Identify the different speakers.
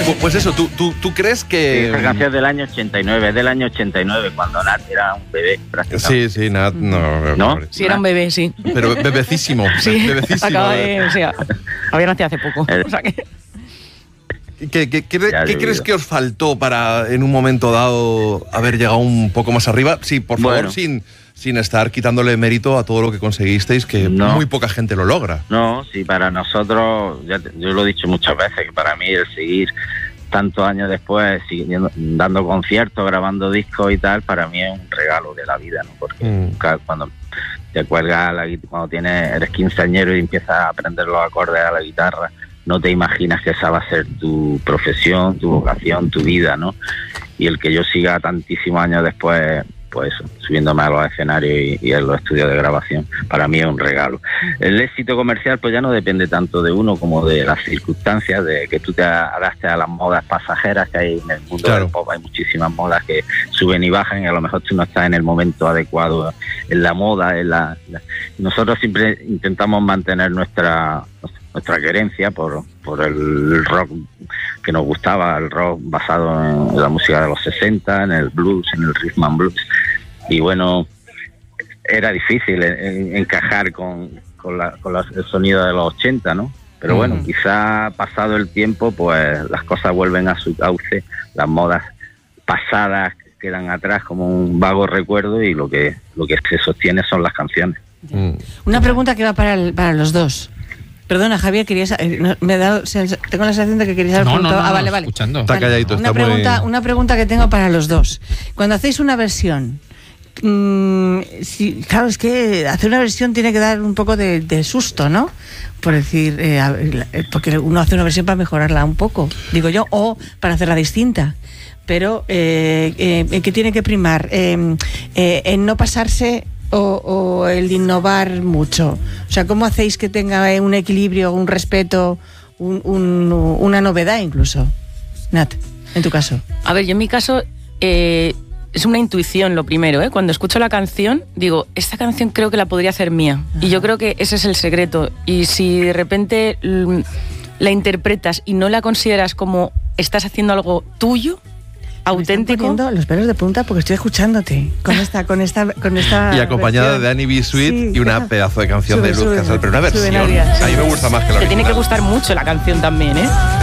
Speaker 1: Pues eso, ¿tú crees que...?
Speaker 2: Sí, esa canción es del año 89, es del año 89, cuando Nat era un bebé, prácticamente.
Speaker 1: Sí, Nat,
Speaker 2: ¿No?
Speaker 3: Sí, era un bebé, sí.
Speaker 1: Pero bebecísimo,
Speaker 3: Sí,
Speaker 1: bebecísimo.
Speaker 3: acaba de... O sea, había nacido hace poco. O sea que...
Speaker 1: ¿Qué crees que os faltó para, en un momento dado, haber llegado un poco más arriba? Sí, por favor, sin estar quitándole mérito a todo lo que conseguisteis, que muy poca gente lo logra.
Speaker 2: No, sí, para nosotros, yo lo he dicho muchas veces, que para mí el seguir tantos años después, siguiendo, dando conciertos, grabando discos y tal, para mí es un regalo de la vida, ¿no? Porque cuando te cuelgas, cuando eres quinceañero y empiezas a aprender los acordes a la guitarra, no te imaginas que esa va a ser tu profesión, tu vocación, tu vida, ¿no? Y el que yo siga tantísimos años después, pues subiéndome a los escenarios y en los estudios de grabación, para mí es un regalo. El éxito comercial pues ya no depende tanto de uno como de las circunstancias, de que tú te adaptes a las modas pasajeras que hay en el mundo del pop. Hay muchísimas modas que suben y bajan y a lo mejor tú no estás en el momento adecuado en la moda. Nosotros siempre intentamos mantener nuestra querencia por el rock que nos gustaba, el rock basado en la música de los 60, en el blues, en el rhythm and blues. Y bueno, era difícil encajar con el sonido de los 80, ¿no? Pero bueno, quizá pasado el tiempo, pues las cosas vuelven a su cauce, las modas pasadas quedan atrás como un vago recuerdo y lo que se sostiene son las canciones.
Speaker 4: Una pregunta que va para los dos. Perdona, Javier, querías... tengo la sensación de que querías haber preguntado...
Speaker 5: No,
Speaker 4: vale.
Speaker 5: Escuchando.
Speaker 1: Está calladito,
Speaker 4: Una pregunta que tengo para los dos. Cuando hacéis una versión... claro, es que hacer una versión tiene que dar un poco de susto, ¿no? Por decir... porque uno hace una versión para mejorarla un poco, digo yo, o para hacerla distinta. Pero, ¿qué tiene que primar? En no pasarse... O el de innovar mucho. O sea, ¿cómo hacéis que tenga un equilibrio, un respeto, una novedad incluso? Nat, en tu caso.
Speaker 3: A ver, yo en mi caso es una intuición lo primero, ¿eh? Cuando escucho la canción, digo, esta canción creo que la podría hacer mía. Ajá. Y yo creo que ese es el secreto. Y si de repente la interpretas y no la consideras como estás haciendo algo tuyo, auténtico.
Speaker 4: Me están poniendo los pelos de punta porque estoy escuchándote con esta
Speaker 1: y acompañada
Speaker 4: versión.
Speaker 1: de Annie B. Sweet, sí, y una pedazo de canción de Luz Casal, pero una versión.
Speaker 4: A
Speaker 1: mí me gusta más que la
Speaker 3: Te
Speaker 1: original.
Speaker 3: tiene que gustar mucho la canción también, ¿eh?